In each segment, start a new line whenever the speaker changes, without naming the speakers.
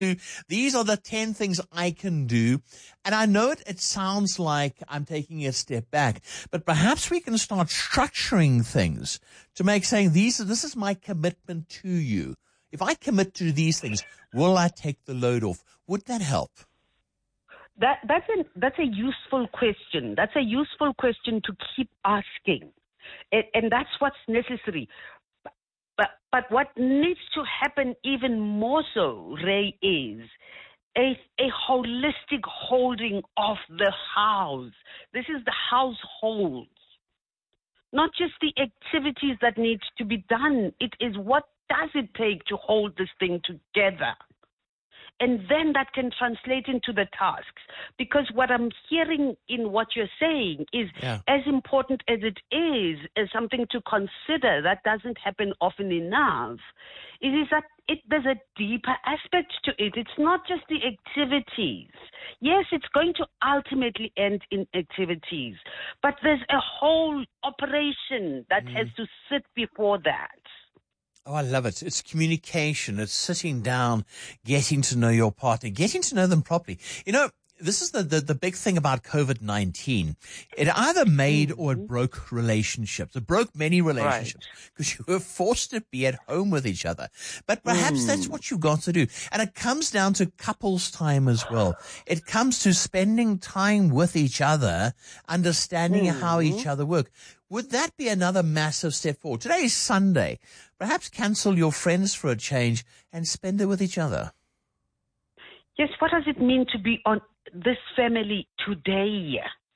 These are the 10 things I can do. And I know it sounds like I'm taking a step back, but perhaps we can start structuring things to make saying this is my commitment to you. If I commit to these things, will I take the load off? Would that help?
That's a useful question. That's a useful question to keep asking. And that's what's necessary. But what needs to happen even more so, Ray, is a holistic holding of the house. This is the household, not just the activities that need to be done. It is what does it take to hold this thing together? And then that can translate into the tasks. Because what I'm hearing in what you're saying is as important as it is as something to consider that doesn't happen often enough, it is that there's a deeper aspect to it. It's not just the activities. Yes, it's going to ultimately end in activities, but there's a whole operation that has to sit before that.
Oh, I love it. It's communication. It's sitting down, getting to know your partner, getting to know them properly. You know, this is the big thing about COVID-19. It either made or it broke relationships. It broke many relationships because you were forced to be at home with each other. But perhaps that's what you've got to do. And it comes down to couples time as well. It comes to spending time with each other, understanding how each other work. Would that be another massive step forward? Today is Sunday. Perhaps cancel your friends for a change and spend it with each other.
Yes, what does it mean to be on this family today?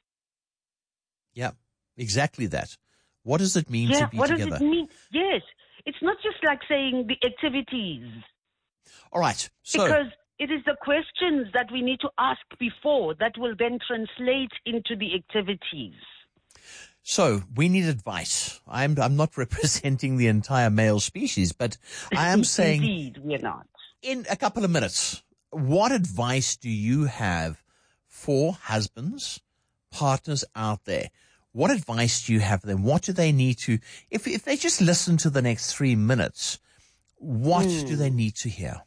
Yeah, exactly that. What does it mean to be
what
together?
Does it mean? Yes, it's not just like saying the activities.
All right. So,
because it is the questions that we need to ask before that will then translate into the activities.
So we need advice. I'm not representing the entire male species, but I am saying
indeed, we're not.
In a couple of minutes, what advice do you have for husbands, partners out there? What advice do you have for them? What do they need to, if they just listen to the next 3 minutes, what do they need to hear?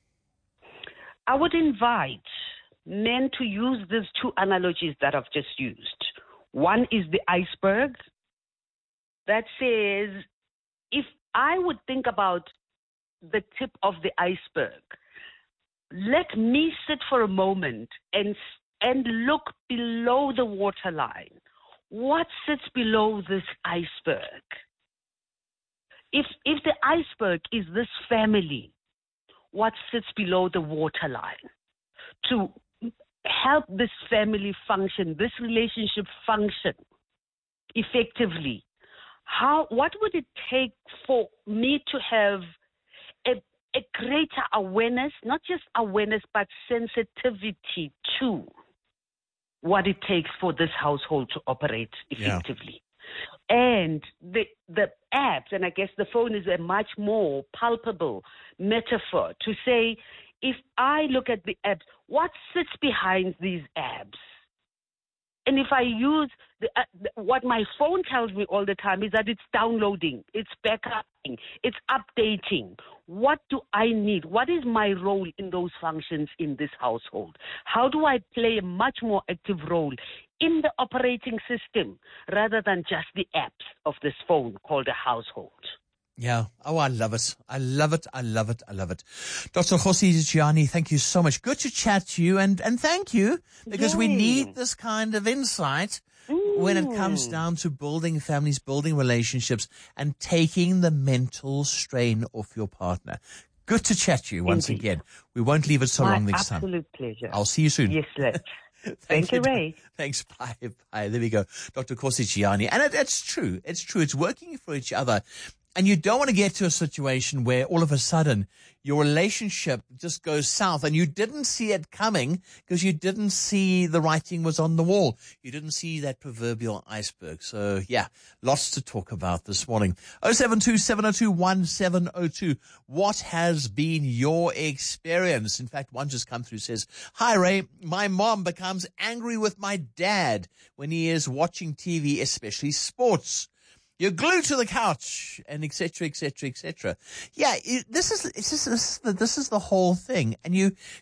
I would invite men to use these two analogies that I've just used. One is the iceberg that says, if I would think about the tip of the iceberg, let me sit for a moment and look below the waterline. What sits below this iceberg? If the iceberg is this family, what sits below the waterline? To help this family function, this relationship function effectively, what would it take for me to have a greater awareness, not just awareness, but sensitivity to what it takes for this household to operate effectively? And the apps, and I guess the phone is a much more palpable metaphor to say, if I look at the apps, what sits behind these apps? And if I use what my phone tells me all the time is that it's downloading, it's backupping, it's updating. What do I need? What is my role in those functions in this household? How do I play a much more active role in the operating system rather than just the apps of this phone called a household?
Yeah. Oh, I love it. I love it. I love it. I love it. Dr. Kgosi Jiyane, thank you so much. Good to chat to you and thank you because we need this kind of insight when it comes down to building families, building relationships and taking the mental strain off your partner. Good to chat to you once again. We won't leave it so long next time.
Absolute pleasure.
I'll see you soon.
Yes, let's. Thank you, Ray.
Thanks. Bye. Bye. There we go. Dr. Kgosi Jiyane. And it's true. It's true. It's working for each other. And you don't want to get to a situation where all of a sudden your relationship just goes south and you didn't see it coming because you didn't see the writing was on the wall. You didn't see that proverbial iceberg. So yeah, lots to talk about this morning. 072-702-1702. What has been your experience? In fact, one just come through says, "Hi Ray, my mom becomes angry with my dad when he is watching TV, especially sports. you're glued to the couch, and et cetera, et cetera, et cetera. Yeah, this is the whole thing. And you